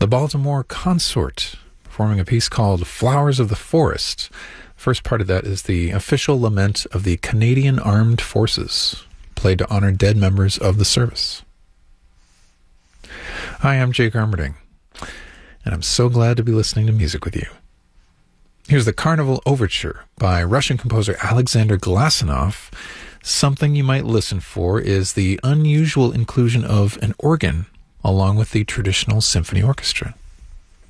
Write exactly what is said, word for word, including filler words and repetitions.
the Baltimore Consort, performing a piece called Flowers of the Forest. First part of that is the official lament of the Canadian Armed Forces, played to honor dead members of the service. Hi, I'm Jake Armerding, and I'm so glad to be listening to music with you. Here's the Carnival Overture by Russian composer Alexander Glasunov. Something you might listen for is the unusual inclusion of an organ along with the traditional symphony orchestra.